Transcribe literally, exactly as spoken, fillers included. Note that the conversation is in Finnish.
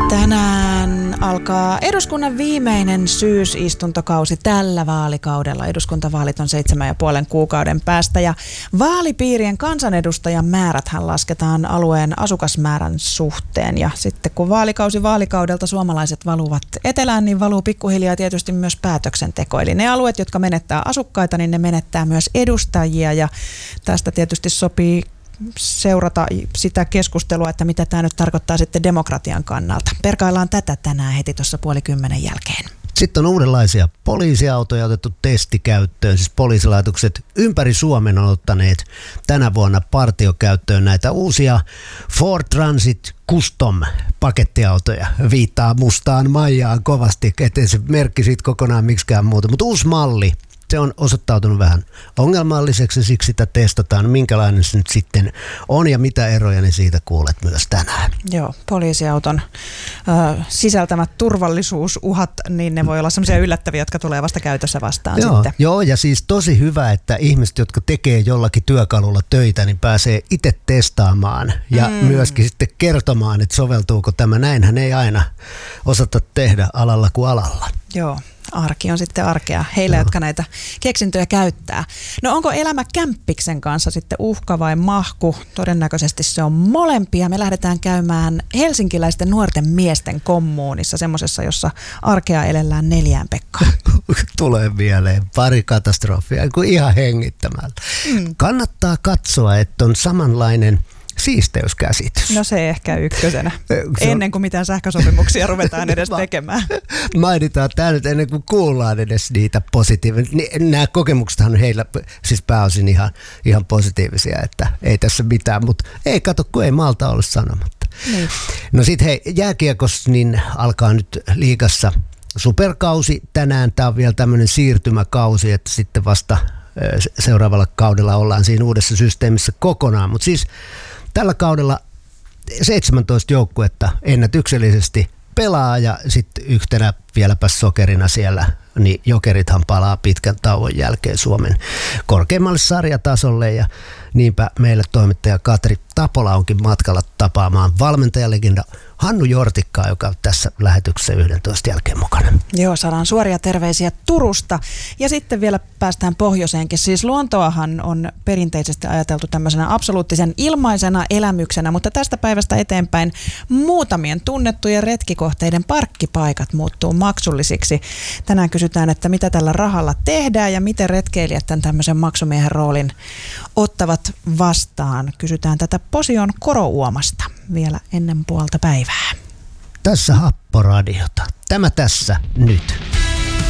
Tänään alkaa eduskunnan viimeinen syysistuntokausi tällä vaalikaudella. Eduskuntavaalit on seitsemän ja puolen kuukauden päästä ja vaalipiirien kansanedustajan määräthän lasketaan alueen asukasmäärän suhteen. Ja sitten kun vaalikausi vaalikaudelta suomalaiset valuvat etelään, niin valuu pikkuhiljaa tietysti myös päätöksenteko. Eli ne alueet, jotka menettää asukkaita, niin ne menettää myös edustajia ja tästä tietysti sopii seurata sitä keskustelua, että mitä tämä nyt tarkoittaa sitten demokratian kannalta. Perkaillaan tätä tänään heti tuossa puoli kymmenen jälkeen. Sitten on uudenlaisia poliisiautoja otettu testikäyttöön. Siis poliisilaitokset ympäri Suomen on ottaneet tänä vuonna partiokäyttöön näitä uusia Ford Transit Custom-pakettiautoja. Viittaa mustaan Maijaan kovasti, ettei se merkki siitä kokonaan miksikään muuta. Mutta uusi malli. Se on osoittautunut vähän ongelmalliseksi, siksi sitä testataan, minkälainen se nyt sitten on ja mitä eroja, niin siitä kuulet myös tänään. Joo, poliisiauton ö, sisältämät turvallisuusuhat, niin ne voi olla sellaisia yllättäviä, jotka tulee vasta käytössä vastaan joo, sitten. Joo, ja siis tosi hyvä, että ihmiset, jotka tekee jollakin työkalulla töitä, niin pääsee itse testaamaan ja mm. myöskin sitten kertomaan, että soveltuuko tämä. Näinhän ei aina osata tehdä alalla kuin alalla. Joo. Arki on sitten arkea heille, no. jotka näitä keksintöjä käyttää. No onko elämä kämppiksen kanssa sitten uhka vai mahku? Todennäköisesti se on molempia. Me lähdetään käymään helsinkiläisten nuorten miesten kommuunissa, semmoisessa, jossa arkea elellään neljään Pekkaan. Tulee mieleen pari katastrofia, kuin ihan hengittämällä. Mm. Kannattaa katsoa, että on samanlainen siisteyskäsitys. No se ehkä ykkösenä. Ennen kuin mitään sähkösopimuksia ruvetaan edes tekemään. Mainitaan tämä nyt ennen kuin kuullaan edes niitä positiivisia. Nämä kokemuksethan on heillä siis pääosin ihan, ihan positiivisia, että ei tässä mitään, mutta ei kato, kun ei malta ole sanomatta. Niin. No sitten hei, jääkiekossa niin alkaa nyt liigassa superkausi tänään. Tämä on vielä tämmöinen siirtymäkausi, että sitten vasta seuraavalla kaudella ollaan siinä uudessa systeemissä kokonaan, mutta siis tällä kaudella seitsemäntoista joukkuetta ennätyksellisesti pelaa ja sitten yhtenä vieläpä sokerina siellä, niin Jokerithan palaa pitkän tauon jälkeen Suomen korkeimmalle sarjatasolle ja niinpä meille toimittaja Katri Tapola onkin matkalla tapaamaan valmentajalegenda Hannu Jortikkaa, joka on tässä lähetyksessä yhdentoista jälkeen mukana. Joo, saadaan suoria terveisiä Turusta. Ja sitten vielä päästään pohjoiseenkin. Siis luontoahan on perinteisesti ajateltu tämmöisenä absoluuttisen ilmaisena elämyksenä, mutta tästä päivästä eteenpäin muutamien tunnettujen retkikohteiden parkkipaikat muuttuu maksullisiksi. Tänään kysytään, että mitä tällä rahalla tehdään ja miten retkeilijät tämän tämmöisen maksumiehen roolin ottavat vastaan. Kysytään tätä Posion Korouomasta vielä ennen puolta päivää. Tässä Happoradiota. Tämä tässä nyt.